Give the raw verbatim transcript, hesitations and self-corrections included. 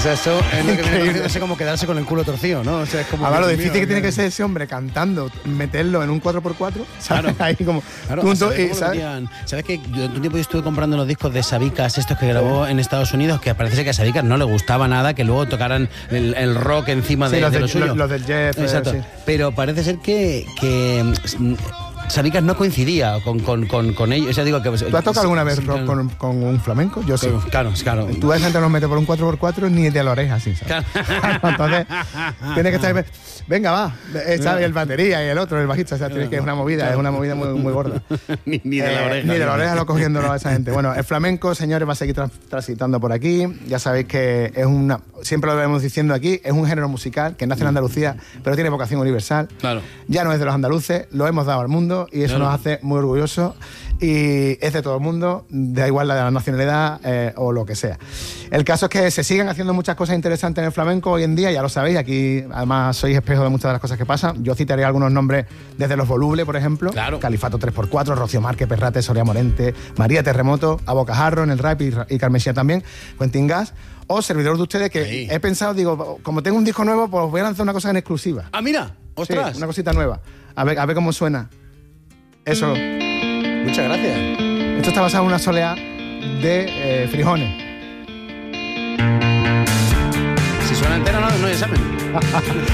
sea, eso es lo que viene conociéndose como quedarse con el culo torcido, ¿no? O sea, es como... Ahora, lo Dios difícil mío, que tiene que- que ser ese hombre cantando, meterlo en un cuatro por cuatro, ¿sabes? Claro. Ahí como... Claro, punto, a saber y, cómo lo ¿sabes? metían. ¿Sabes que durante un tiempo yo estuve comprando los discos de Sabicas, estos que grabó en Estados Unidos, que parece que a Sabicas no le gustaba nada que luego tocaran el, el rock encima Sí, de, los, de de- lo suyo? los- los del Jeff. eh, Exacto. sí. Pero parece ser que, que mm, Sabicas no coincidía con, con, con, con ellos. O sea, digo que, ¿Tú has tocado alguna vez sí, rock claro. con, con un flamenco? Yo sí. Claro, claro. Tú ves gente nos mete por un cuatro por cuatro ni de la oreja, así, ¿sabes? Entonces, tiene que estar... Venga, va. Está el batería y el otro, el bajista. O sea, tiene que es una movida, es una movida muy, muy gorda. ni, ni de la Eh, oreja. Ni de la ¿no? oreja lo cogiéndolo a esa gente. Bueno, el flamenco, señores, va a seguir tras- transitando por aquí. Ya sabéis que es una... Siempre lo vemos diciendo aquí, es un género musical que nace en Andalucía, pero tiene vocación universal. Claro. Ya no es de los andaluces, lo hemos dado al mundo y eso Claro. nos hace muy orgullosos. Y es de todo el mundo, da igual la nacionalidad eh, o lo que sea. El caso es que se siguen haciendo muchas cosas interesantes en el flamenco hoy en día, ya lo sabéis, aquí además sois espejo de muchas de las cosas que pasan. Yo citaré algunos nombres desde Los Volubles, por ejemplo, Claro. Califato tres por cuatro, Rocío Márquez, Perrate, Soria Morente, María Terremoto, A Bocajarro en el rap y, y Carmesía también, Quentin Gas, o servidor de ustedes que Sí. he pensado, digo, como tengo un disco nuevo, pues voy a lanzar una cosa en exclusiva. Ah, mira, ostras. Sí, una cosita nueva. A ver, a ver cómo suena. Eso. Muchas gracias. Esto está basado en una soleá de eh, frijones. Si suena entera, no, no hay examen.